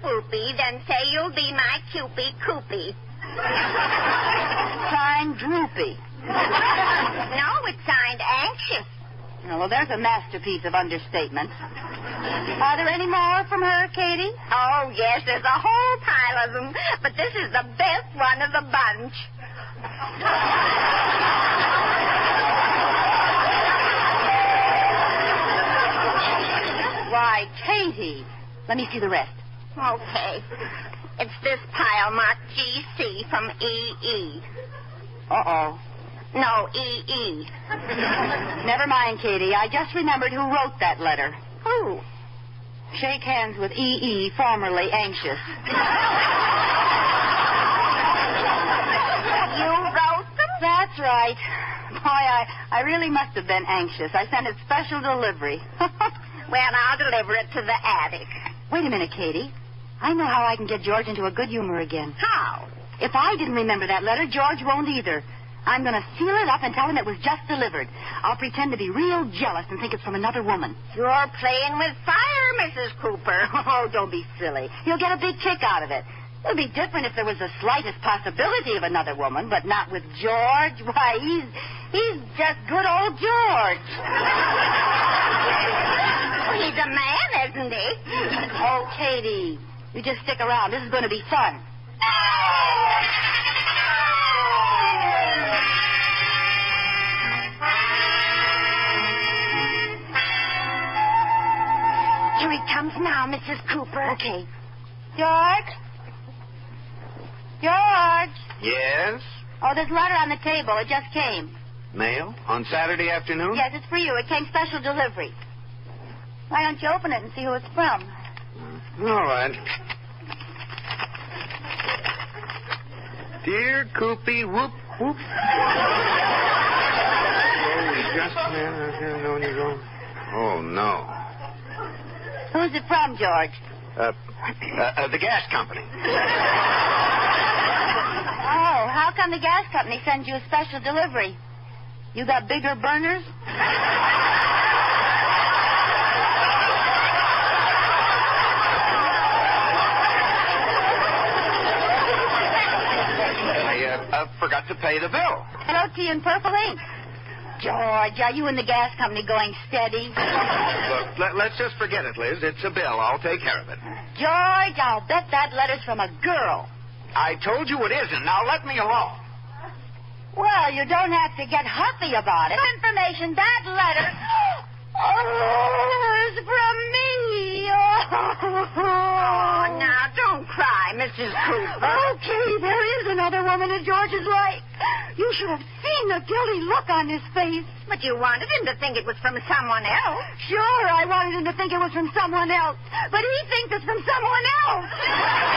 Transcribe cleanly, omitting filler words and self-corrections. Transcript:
swoopy, then say you'll be my cupie coopy. Signed Droopy. No, it's signed Anxious. Oh, well, there's a masterpiece of understatement. Are there any more from her, Katie? Oh, yes, there's a whole pile of them, but this is the best one of the bunch. Why, Katie. Let me see the rest. Okay. It's this pile marked GC from EE. Uh-oh. No, EE. Never mind, Katie. I just remembered who wrote that letter. Who? Shake hands with EE, formerly Anxious. You wrote them? That's right. Boy, I really must have been anxious. I sent it special delivery. Well, I'll deliver it to the attic. Wait a minute, Katie. I know how I can get George into a good humor again. How? If I didn't remember that letter, George won't either. I'm going to seal it up and tell him it was just delivered. I'll pretend to be real jealous and think it's from another woman. You're playing with fire, Mrs. Cooper. Oh, don't be silly. He'll get a big kick out of it. It would be different if there was the slightest possibility of another woman, but not with George. Why, he's just good old George. He's a man, isn't he? Oh, Katie, you just stick around. This is going to be fun. Here he comes now, Mrs. Cooper. Okay. George? George? Yes? Oh, there's a letter on the table. It just came. Mail? On Saturday afternoon? Yes, it's for you. It came special delivery. Why don't you open it and see who it's from? All right. Dear Coopy, whoop, whoop. Oh, no. Who's it from, George? The gas company. Oh, how come the gas company sends you a special delivery? You got bigger burners? I forgot to pay the bill. Hello to you in purple ink. George, are you and the gas company going steady? Look, let's just forget it, Liz. It's a bill. I'll take care of it. George, I'll bet that letter's from a girl. I told you it isn't. Now let me alone. Well, you don't have to get huffy about it. For information, that letter... Oh, it's from me. Oh, now, don't cry, Mrs. Cooper. Okay, there is another woman in George's life. You should have seen the guilty look on his face. But you wanted him to think it was from someone else. Sure, I wanted him to think it was from someone else. But he thinks it's from someone else.